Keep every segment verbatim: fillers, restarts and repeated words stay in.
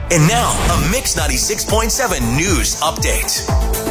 And now, a Mix ninety-six point seven news update.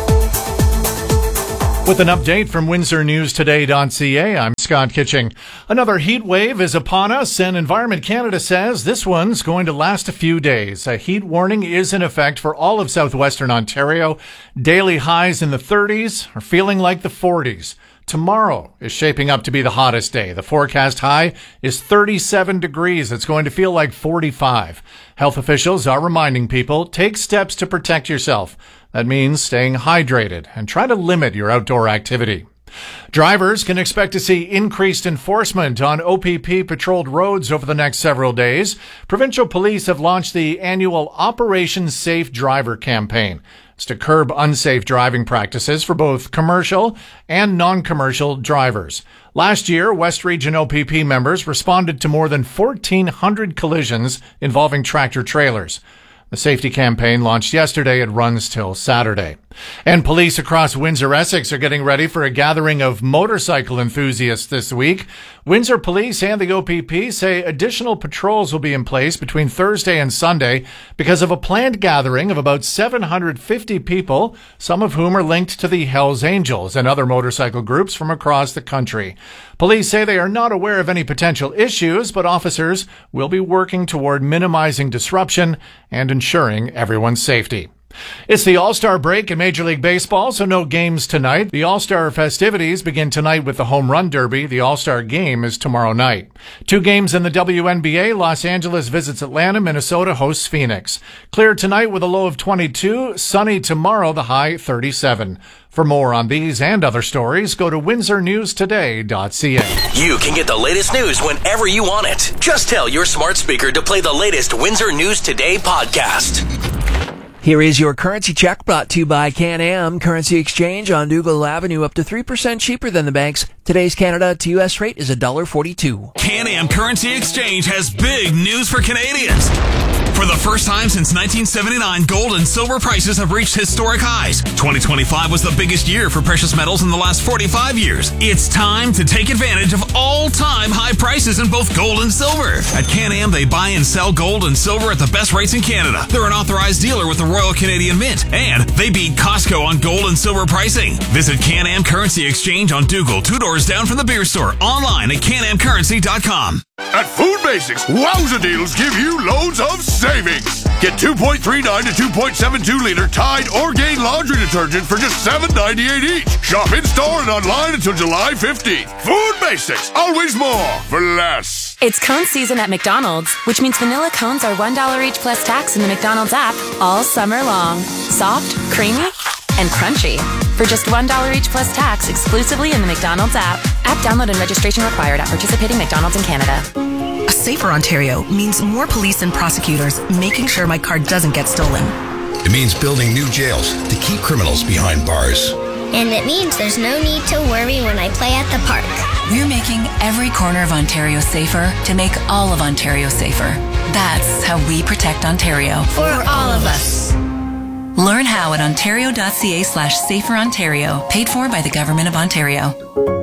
With an update from Windsor News Today dot C A, I'm Scott Kitching. Another heat wave is upon us, and Environment Canada says this one's going to last a few days. A heat warning is in effect for all of southwestern Ontario. Daily highs in the thirties are feeling like the forties. Tomorrow is shaping up to be the hottest day. The forecast high is thirty-seven degrees. It's going to feel like forty-five. Health officials are reminding people, take steps to protect yourself. That means staying hydrated and try to limit your outdoor activity. Drivers can expect to see increased enforcement on O P P-patrolled roads over the next several days. Provincial police have launched the annual Operation Safe Driver campaign. It's to curb unsafe driving practices for both commercial and non-commercial drivers. Last year, West Region O P P members responded to more than fourteen hundred collisions involving tractor-trailers. The safety campaign launched yesterday. It runs till Saturday. And police across Windsor-Essex are getting ready for a gathering of motorcycle enthusiasts this week. Windsor Police and the O P P say additional patrols will be in place between Thursday and Sunday because of a planned gathering of about seven hundred fifty people, some of whom are linked to the Hells Angels and other motorcycle groups from across the country. Police say they are not aware of any potential issues, but officers will be working toward minimizing disruption and ensuring everyone's safety. It's the All-Star break in Major League Baseball, so no games tonight. The All-Star festivities begin tonight with the Home Run Derby. The All-Star game is tomorrow night. Two games in the W N B A. Los Angeles visits Atlanta. Minnesota hosts Phoenix. Clear tonight with a low of twenty-two. Sunny tomorrow, the high thirty-seven. For more on these and other stories, go to Windsor News Today dot C A. You can get the latest news whenever you want it. Just tell your smart speaker to play the latest Windsor News Today podcast. Here is your currency check brought to you by Can-Am Currency Exchange on Dougal Avenue, up to three percent cheaper than the banks. Today's Canada to U S rate is one dollar forty-two. Can-Am Currency Exchange has big news for Canadians. For the first time since nineteen seventy-nine, gold and silver prices have reached historic highs. twenty twenty-five was the biggest year for precious metals in the last forty-five years. It's time to take advantage of all-time high prices in both gold and silver. At Can-Am, they buy and sell gold and silver at the best rates in Canada. They're an authorized dealer with the Royal Canadian Mint, and they beat Costco on gold and silver pricing. Visit Can-Am Currency Exchange on Dougal, two doors down from the beer store, online at can am currency dot com. At Food Basics, wowza deals give you loads of savings. Get two point three nine to two point seven two liter Tide Orgain laundry detergent for just seven ninety-eight each. Shop in store and online until July fifteenth. Food Basics, always more for less. It's cone season at McDonald's, which means vanilla cones are one dollar each plus tax in the McDonald's app all summer long. Soft, creamy, and crunchy. For just one dollar each plus tax exclusively in the McDonald's app. App download and registration required at participating McDonald's in Canada. A safer Ontario means more police and prosecutors making sure my car doesn't get stolen. It means building new jails to keep criminals behind bars. And it means there's no need to worry when I play at the park. We're making every corner of Ontario safer to make all of Ontario safer. That's how we protect Ontario. For all of us. Learn how at ontario.ca slash safer Ontario. Paid for by the Government of Ontario.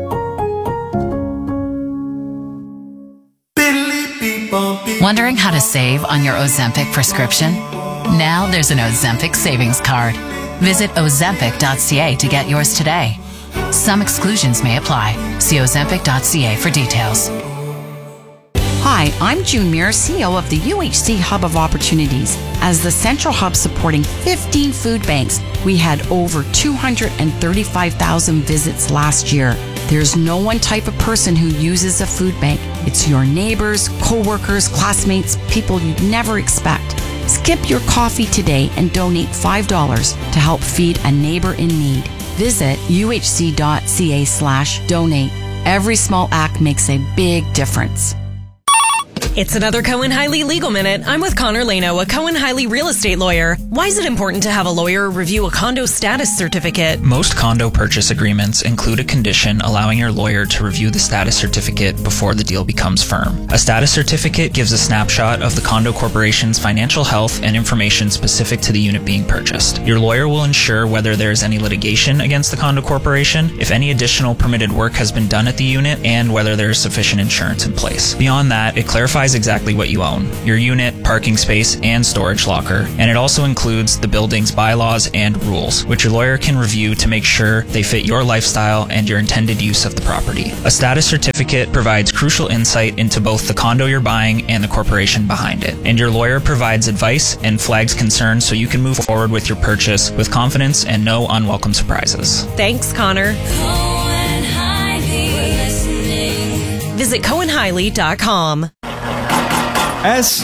Wondering how to save on your Ozempic prescription? Now there's an Ozempic savings card. Visit ozempic dot c a to get yours today. Some exclusions may apply. See ozempic dot c a for details. Hi, I'm June Muir, C E O of the U H C Hub of Opportunities. As the central hub supporting fifteen food banks, we had over two hundred thirty-five thousand visits last year. There's no one type of person who uses a food bank. It's your neighbors, co-workers, classmates, people you'd never expect. Skip your coffee today and donate five dollars to help feed a neighbor in need. Visit uhc.ca slash donate. Every small act makes a big difference. It's another Cohen-Hiley Legal Minute. I'm with Connor Lano, a Cohen-Hiley real estate lawyer. Why is it important to have a lawyer review a condo status certificate? Most condo purchase agreements include a condition allowing your lawyer to review the status certificate before the deal becomes firm. A status certificate gives a snapshot of the condo corporation's financial health and information specific to the unit being purchased. Your lawyer will ensure whether there is any litigation against the condo corporation, if any additional permitted work has been done at the unit, and whether there is sufficient insurance in place. Beyond that, it clarifies verifies exactly what you own, your unit, parking space, and storage locker, and it also includes the building's bylaws and rules, which your lawyer can review to make sure they fit your lifestyle and your intended use of the property. A status certificate provides crucial insight into both the condo you're buying and the corporation behind it, and your lawyer provides advice and flags concerns so you can move forward with your purchase with confidence and no unwelcome surprises. Thanks, Connor. Visit Cohen Hiley dot com. S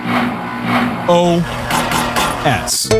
O S.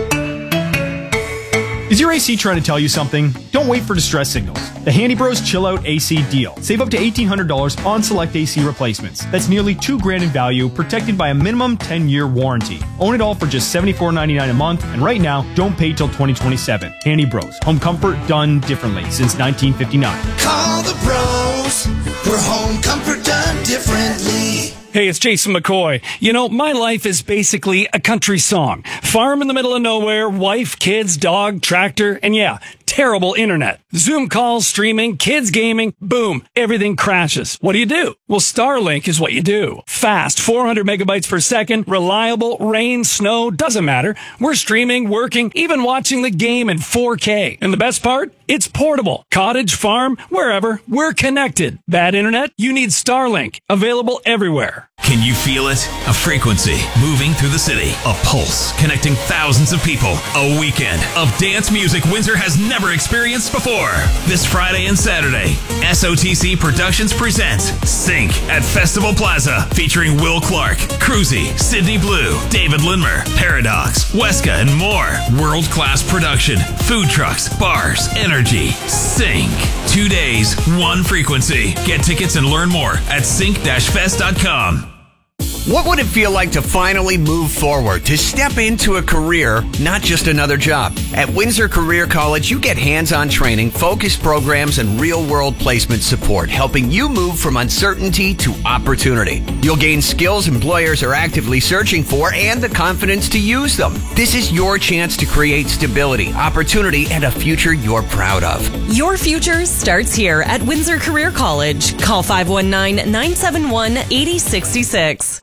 Is your A C trying to tell you something? Don't wait for distress signals. The Handy Bros Chill Out A C deal. Save up to eighteen hundred dollars on select A C replacements. That's nearly two grand in value, protected by a minimum ten-year warranty. Own it all for just seventy-four ninety-nine a month, and right now, don't pay till twenty twenty-seven. Handy Bros. Home comfort done differently since nineteen fifty-nine. Call the bros for home comfort done differently. Hey, it's Jason McCoy. You know, my life is basically a country song. Farm in the middle of nowhere, wife, kids, dog, tractor, and yeah, terrible internet. Zoom calls, streaming, kids gaming, boom, everything crashes. What do you do? Well, Starlink is what you do. Fast, four hundred megabytes per second, reliable, rain, snow, doesn't matter. We're streaming, working, even watching the game in four K. And the best part? It's portable. Cottage, farm, wherever, we're connected. Bad internet? You need Starlink. Available everywhere. Can you feel it? A frequency moving through the city. A pulse connecting thousands of people. A weekend of dance music Windsor has never experienced before. This Friday and Saturday, S O T C Productions presents Sync at Festival Plaza, featuring Will Clark, Cruzy, Sydney Blue, David Lindmer, Paradox, Weska, and more. World-class production, food trucks, bars, energy. Sync. Two days, one frequency. Get tickets and learn more at sync dash fest dot com. What would it feel like to finally move forward, to step into a career, not just another job? At Windsor Career College, you get hands-on training, focused programs, and real-world placement support, helping you move from uncertainty to opportunity. You'll gain skills employers are actively searching for and the confidence to use them. This is your chance to create stability, opportunity, and a future you're proud of. Your future starts here at Windsor Career College. Call five one nine, nine seven one, eight zero six six.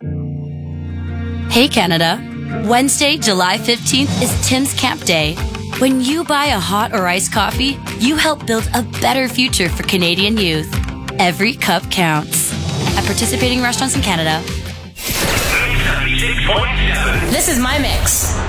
Hey Canada, Wednesday, July fifteenth is Tim's Camp Day. When you buy a hot or iced coffee, you help build a better future for Canadian youth. Every cup counts. At participating restaurants in Canada. ninety-six point seven. This is my mix.